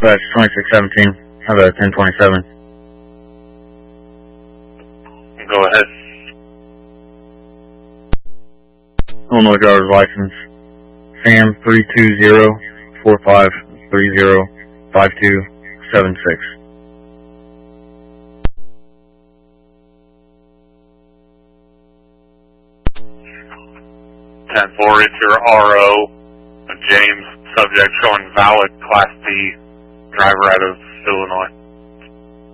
dispatch 2617. Have a 1027. Go ahead. Illinois driver's license. Sam 320-4530-5276. 10-4, it's your RO, James, subject showing valid Class D, driver out of Illinois.